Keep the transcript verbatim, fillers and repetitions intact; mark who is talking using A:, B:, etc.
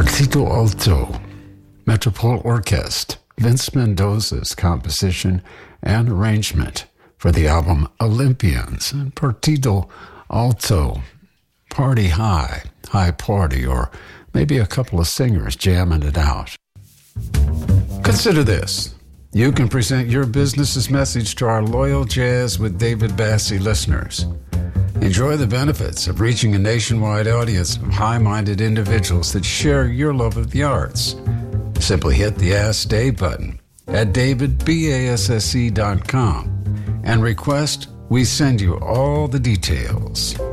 A: Partido Alto, Metropole Orchestra, Vince Mendoza's composition and arrangement for the album Olympians, and Partido Alto, Party High, High Party, or maybe a couple of singers jamming it out. Consider this. You can present your business's message to our loyal Jazz with David Bassie listeners. Enjoy the benefits of reaching a nationwide audience of high-minded individuals that share your love of the arts. Simply hit the Ask Dave button at david basse dot com and request we send you all the details.